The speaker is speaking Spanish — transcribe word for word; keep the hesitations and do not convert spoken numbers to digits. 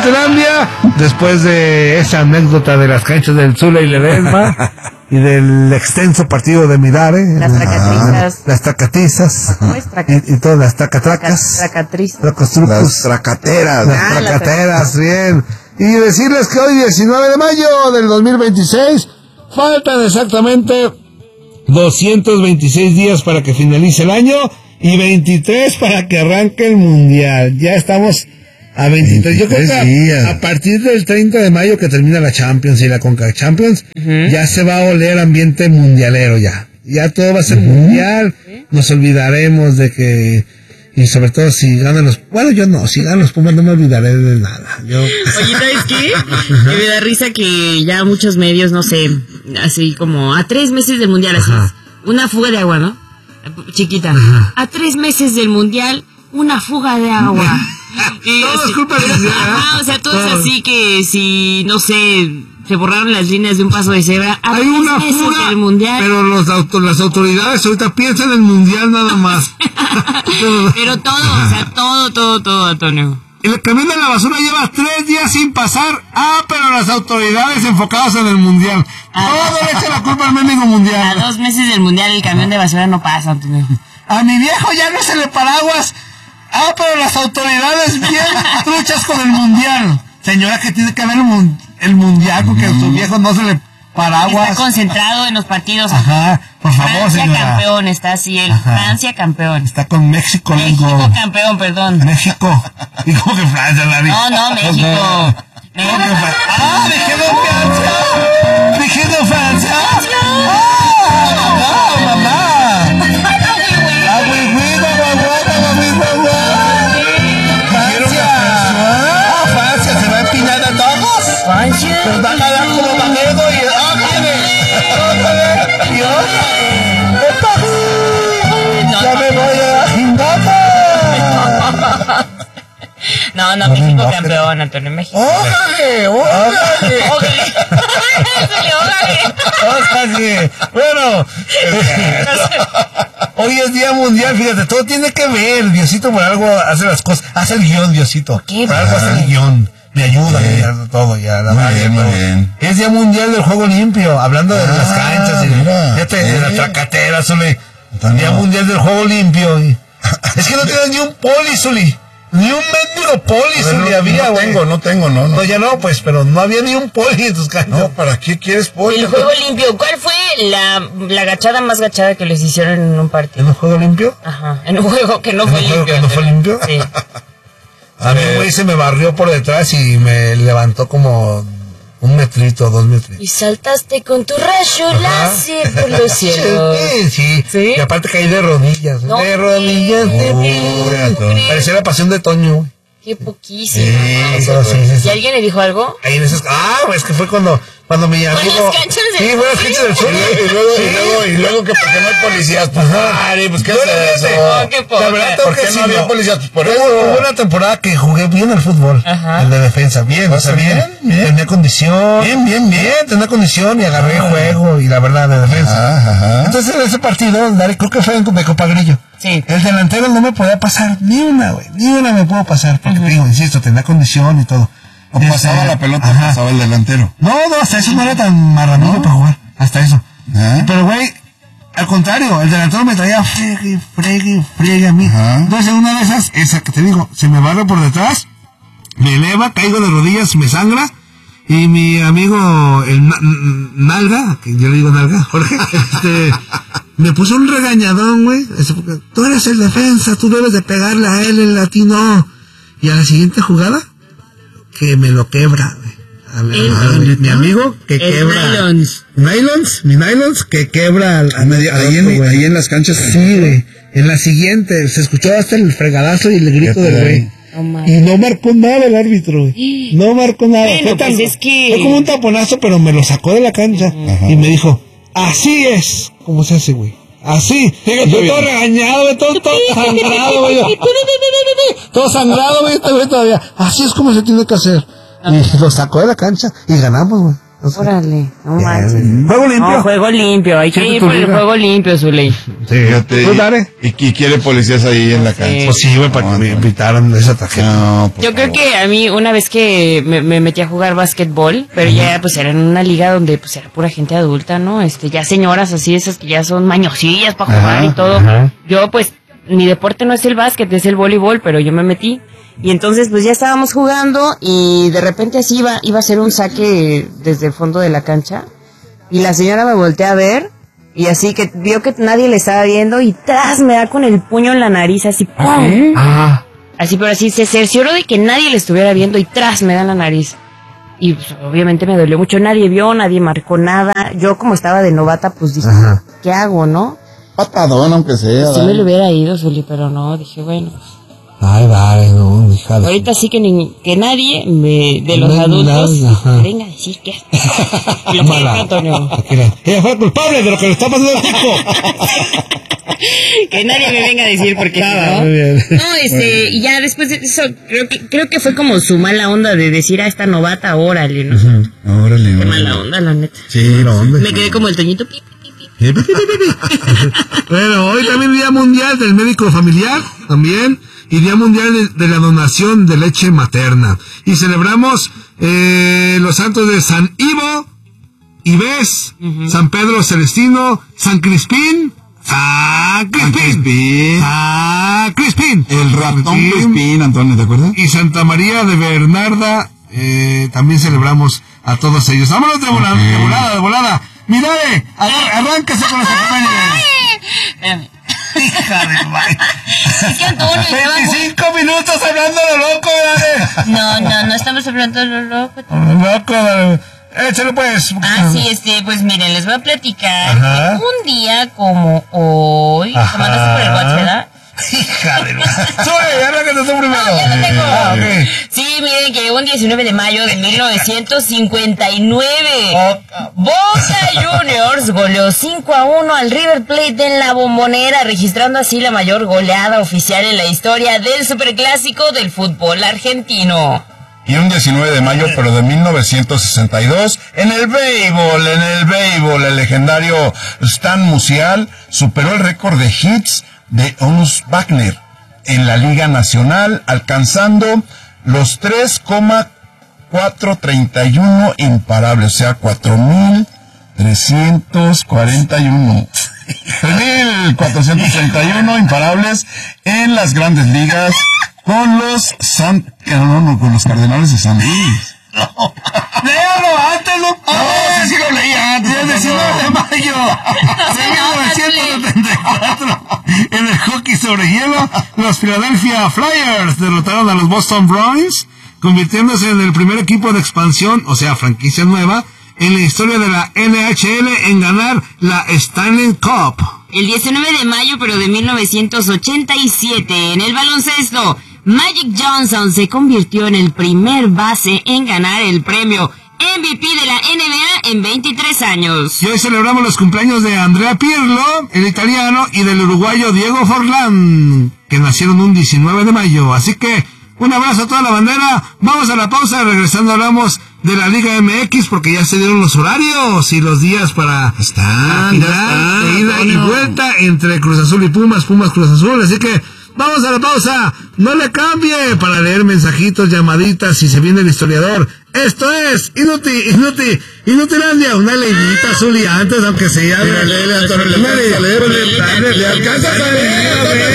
Inutilandia, después de esa anécdota de las canchas del Zula y Ledesma y del extenso partido de Midare, las tracatrizas, las tracatizas y, y todas las tracatracas, tracatrizas, las tracateras, las ah, tracateras, bien. Y decirles que hoy, diecinueve de mayo del dos mil veintiséis, faltan exactamente doscientos veintiséis días para que finalice el año y veintitrés para que arranque el mundial. Ya estamos a veintitrés. Yo creo que a, a partir del treinta de mayo que termina la Champions y la Conca Champions, uh-huh. ya se va a oler ambiente mundialero ya. Ya todo va a ser uh-huh. mundial. ¿Sí? Nos olvidaremos de que, y sobre todo si ganan los, bueno, yo no, si ganan los Pumas no me olvidaré de nada. Yo... Oye, ¿sabes qué? Que me da risa que ya muchos medios, no sé, así como a tres meses del mundial, así, una fuga de agua, ¿no? Chiquita. Ajá. A tres meses del mundial, una fuga de agua. Y, todo es culpa del mundial. Ajá, o sea, todo, todo es así que si, no sé, se borraron las líneas de un paso de cebra. A Hay una fuga del mundial. Pero los auto, las autoridades ahorita piensan en el mundial nada más. Pero todo, o sea, todo, todo, todo, Antonio. El camión de la basura lleva tres días sin pasar. Ah, pero las autoridades enfocadas en el mundial. Ah, todo le echa la culpa al mendigo mundial. A dos meses del mundial el camión de basura no pasa, Antonio. A mi viejo ya no se le paraguas. Ah, pero las autoridades bien truchas con el mundial. Señora, que tiene que ver el, mun- el mundial porque mm. a su viejo no se le paraguas. Está concentrado en los partidos. Ajá, por favor, Francia señora. campeón, está así, el Ajá. Francia campeón. Está con México. México lingo. campeón, perdón. México. ¿Y cómo que Francia, Larry? No, no, México. México. ¡Ah, me quedó Francia! ¡Me quedó Francia! ¡Ah, mamá, mamá! ¡Ah, güey, güey, mamá, mamá, mamá, Francia! ¡Ah, Francia! ¿Se va a empinar a todos? ¿Francia? Nos va a ganar como Manedo y... ¡Ah, Dios! ¡Ya me voy a la jingata! No, no, México campeón, Antonio, México. ¡Ójale! ¡Ójale! ¡Ójale! Bueno, hoy es Día Mundial, fíjate, todo tiene que ver. Diosito por algo hace las cosas. Hace el guión, Diosito. ¿Qué? Por algo hace el guión. Me ayuda, me ayuda todo ya. La muy bien, muy bien. Es Día Mundial del Juego Limpio, hablando de ah, las canchas y mira, fíjate, ¿eh? de la tracatera, Zuli. Día Mundial del Juego Limpio. Y... es que no tienes ni un poli, Zuli. Ni un mendigo poli, Zuli, no, había, No tengo, no tengo, no, no. No, ya no, pues, pero no había ni un poli en tus canchas. No, ¿para qué quieres poli? El Juego Limpio, ¿cuál fue la, la gachada más gachada que les hicieron en un partido? ¿En un juego limpio? Ajá, en un juego que no fue ¿En un limpio. juego que no fue limpio? Sí. A mí, güey, se me barrió por detrás y me levantó como un metrito, dos metritos. Y saltaste con tu rayo láser por los cielos. Sí, sí, sí. Y aparte caí de rodillas. No, de rodillas. Oh, parecía la pasión de Toño. Qué poquísimo. Sí, no, sí, sí, sí. ¿Y alguien le dijo algo? Ahí en esas... Ah, es que fue cuando... Cuando mi amigo... Fue en las canchas del Sí, fue en las canchas del sur. Y luego, y luego, y luego que porque no hay policías. Pues, ay, pues, ¿qué es eso? No, qué poca. ¿Por qué no había policías? Pues, por eso. Hubo una temporada que jugué bien al fútbol. Ajá. El de defensa. Bien, o sea, bien. bien. Tenía condición. Bien, bien, bien. Tenía condición y agarré ah. juego y la verdad, de defensa. Ajá, ajá. Entonces, en ese partido, Dari, creo que fue de Copa Grillo. Sí. El delantero no me podía pasar ni una, güey. Ni una me puedo pasar. Porque, uh-huh. digo, insisto, tenía condición y todo. O pasaba este, la pelota, ajá. pasaba el delantero. No, no, hasta eso no era tan marranillo no. para jugar. Hasta eso. ¿Eh? Pero, güey, al contrario, el delantero me traía friegue, friegue, friegue a mí. Ajá. Entonces, en una de esas, esa que te digo, se me barre por detrás, me eleva, caigo de rodillas, me sangra. Y mi amigo, el na- Nalga, que yo le digo Nalga, Jorge, este, me puso un regañadón, güey. Tú eres el defensa, tú debes de pegarle a él, el latino. Y a la siguiente jugada, que me lo quebra, a mi, a mi, mi amigo que el quebra nylons nylons mi nylons que quebra al, al, ahí, ahí, otro, en, ahí en las canchas sí, güey. En la siguiente se escuchó hasta el fregadazo y el grito del güey. Oh, y no marcó nada el árbitro, güey. No marcó nada. Bueno, fue, tan, pues es que... fue como un taponazo, pero me lo sacó de la cancha. Ajá. Y me dijo, así es como se hace, güey. Así, yo todo bien. regañado, güey, todo, todo sangrado, güey. Todo sangrado, güey, este güey todavía. Así es como se tiene que hacer. Y lo sacó de la cancha y ganamos, güey. Órale, no manches. Juego limpio. No, juego limpio. Hay que ir por el juego limpio, Zuley. Sí. Fíjate, Pues dale. y, y quiere policías ahí en la cancha. Pues sí, güey, para que me invitaran esa tarjeta. No, por Yo creo favor. que a mí una vez que me, me metí a jugar básquetbol, pero ya pues era en una liga donde pues era pura gente adulta, ¿no? Este, ya señoras así, esas que ya son mañosillas para jugar Ajá, y todo. ajá. Yo pues, mi deporte no es el básquet, es el voleibol, pero yo me metí. Y entonces pues ya estábamos jugando y de repente así iba, iba a ser un saque desde el fondo de la cancha. Y la señora me voltea a ver y así que vio que nadie le estaba viendo y tras me da con el puño en la nariz así, ¡pum! Ah. Así, pero así se cercioró de que nadie le estuviera viendo y tras me da en la nariz. Y pues, obviamente me dolió mucho, nadie vio, nadie marcó nada. Yo como estaba de novata, pues dije, Ajá. ¿qué hago, no? Patadón, aunque sea. Sí dale. me lo hubiera ido, Zuli, pero no, dije, bueno. Ay, vale, no, hija de... Ahorita sí que, ni, que nadie me, de los No, adultos nada, ajá. venga a decir que... Lo que Mala. dijo Antonio. Ella fue culpable de lo que le está pasando al chico. Que nadie me venga a decir porque Nada, ¿no? muy bien. No, este, y ya después de eso, creo que, creo que fue como su mala onda de decir a esta novata, órale, ¿no? Órale, Qué órale. mala onda, la neta. Sí, no, hombre. Me quedé como el Toñito. pi, pi, pi. Bueno, hoy también Día Mundial del Médico Familiar, también, y Día Mundial de, de la Donación de Leche Materna. Y celebramos eh, los santos de San Ivo, Ives, uh-huh. San Pedro Celestino, San Crispín, San Crispín, San Crispín, El ratón Crispín, Antonio, ¿te acuerdas? y Santa María de Bernarda. Eh, también celebramos a todos ellos. Vámonos de volada, okay. de volada, de volada. Mirare, arráncase con los Espérame. Hija de madre. Es que Antonio, veinticinco minutos hablando de lo loco, dale. No, no, no estamos hablando de lo loco. Loco, dale. Échale pues. Ah, sí, este, pues miren, les voy a platicar. Ajá. Un día como hoy. Ajá. Te mandaste por el WhatsApp, ¿verdad? Hija de madre. Sube, arráncate tú primero. No, ya lo tengo. Ah, okay. Sí, miren que un diecinueve de mayo de mil novecientos cincuenta y nueve, Boca Juniors goleó cinco a uno al River Plate en la Bombonera, registrando así la mayor goleada oficial en la historia del superclásico del fútbol argentino. Y un diecinueve de mayo, pero de mil novecientos sesenta y dos, en el béisbol, en el béisbol, el legendario Stan Musial superó el récord de hits de Honus Wagner en la Liga Nacional, alcanzando los tres coma cuatrocientos treinta y uno imparables, o sea, cuatro mil trescientos cuarenta y uno. tres mil cuatrocientos treinta y uno imparables en las grandes ligas con los San... No, no, con los Cardenales de San Luis. No. Léalo antes, no. No, sí, sí lo leí antes. El diecinueve de mayo de mil novecientos setenta y cuatro, en el hockey sobre hielo, los Philadelphia Flyers derrotaron a los Boston Bruins, convirtiéndose en el primer equipo de expansión, o sea, franquicia nueva, en la historia de la N H L en ganar la Stanley Cup. El diecinueve de mayo, pero de mil novecientos ochenta y siete, en el baloncesto, Magic Johnson se convirtió en el primer base en ganar el premio M V P de la N B A en veintitrés años. Y hoy celebramos los cumpleaños de Andrea Pirlo, el italiano, y del uruguayo Diego Forlán, que nacieron un diecinueve de mayo. Así que un abrazo a toda la bandera. Vamos a la pausa, regresando hablamos de la Liga M X, porque ya se dieron los horarios y los días para Está, la final está, de ida y Antonio. vuelta entre Cruz Azul y Pumas, Pumas Cruz Azul. Así que vamos a la pausa, no le cambie, para leer mensajitos, llamaditas, si se viene el historiador. Esto es Inútil, Inútil, Inutilandia, una leidita azul y antes, aunque sea... Mira, léele, Antonio, le Una alcanza a leer, le- le alcanzas a leer, a ver.